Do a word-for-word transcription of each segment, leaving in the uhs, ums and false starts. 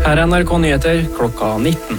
Her er N R K Nyheter klokka nitten.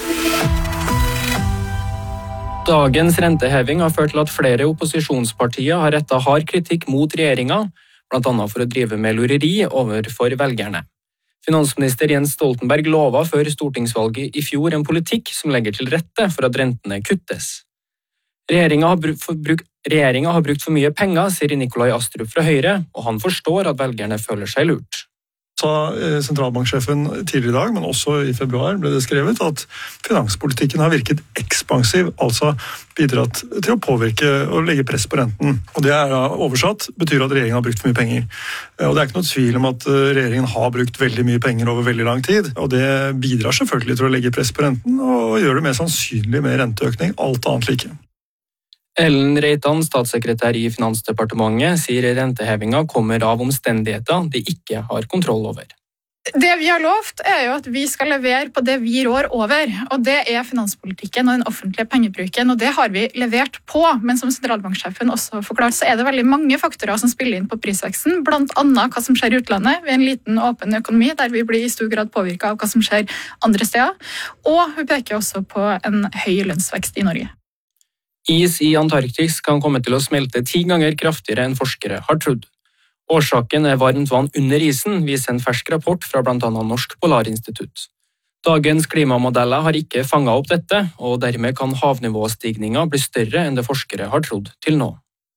Dagens renteheving har ført til at flere opposisjonspartier har rettet hard kritikk mot regjeringa, blant annet for å drive med lureri overfor velgerne. Finansminister Jens Stoltenberg lova før stortingsvalget i fjor en politikk som legger til rette for at rentene kuttes. Regjeringa har, brukt, regjeringa har brukt for mye penger, sier Nikolai Astrup fra Høyre, og han forstår at velgerne føler seg lurt. Sa sentralbanksjefen tidligere i dag, men også i februar ble det skrevet at finanspolitikken har virket ekspansiv, altså bidratt til å påvirke og legge press på renten. Og det er da oversatt, betyr at regjeringen har brukt for mye penger. Og det er ikke noe tvil om at regjeringen har brukt veldig mye penger over veldig lang tid, og det bidrar selvfølgelig til å legge press på renten og gjør det mer sannsynlig med renteøkning, alt annet like. Ellen Reitan, statssekretær i Finansdepartementet, sier rentehevinga kommer av omstendigheter de ikke har kontroll over. Det vi har lovt er jo at vi skal levere på det vi rår over, og det er finanspolitikken og den offentlige pengebruken, og det har vi levert på. Men som sentralbanksjefen også forklarte, så er det veldig mange faktorer som spiller inn på prisveksten, blant annet hva som skjer i utlandet, ved en liten åpen økonomi, der vi blir i stor grad påvirket av hva som skjer andre steder, og hun peker også på en høy lønnsvekst i Norge. Is i Antarktis kan komme til å smelte ti ganger kraftigere enn forskere har trodd. Årsaken er varmt vann under isen, viser en fersk rapport fra blant annet Norsk Polarinstitutt. Dagens klimamodeller har ikke fanget opp dette, og dermed kan havnivåstigninga bli større enn det forskere har trodd til nå.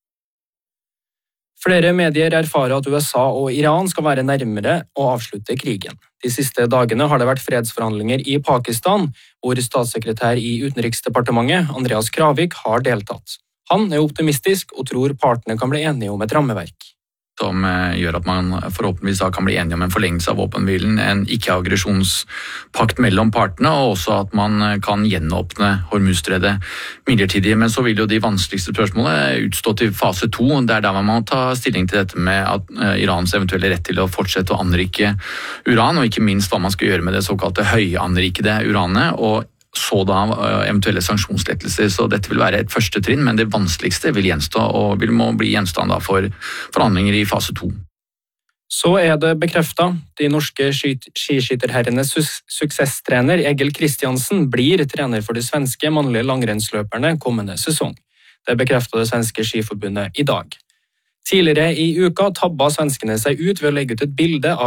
Flere medier erfarer at U S A og Iran skal være nærmere å avslutte krigen. De siste dagene har det vært fredsforhandlinger i Pakistan, hvor statssekretær i Utenriksdepartementet, Andreas Kravik, har deltatt. Han er optimistisk og tror partene kan bli enige om et rammeverk. Som gjør at man forhåpentligvis da kan bli enige om en forlengelse av våpenhvilen, en ikke-aggresjonspakt mellom partene, og også at man kan gjenåpne Hormuzstredet midlertidig. Men så vil jo de vanskeligste spørsmålene utstå til fase to. Det er der man må ta stilling til dette med at Irans eventuelle rett til å fortsette å anrike uran, og ikke minst hva man skal gjøre med det såkalte høyanrikede uranet, og så da eventuelle sanksjonslettelser. Så dette vil være et første trinn, men det vanskeligste vil gjenstå, og vil må bli gjenstand da for forhandlinger i fase to. Så er det bekreftet. De norske skiskytterherrenes suksesstrener Egil Kristiansen blir trener for de svenske mannlige langrennsløperne kommende sesong. Det bekreftet det svenske skiforbundet i dag. Tidligere i uka tabbet svenskene seg ut ved å legge ut et bilde av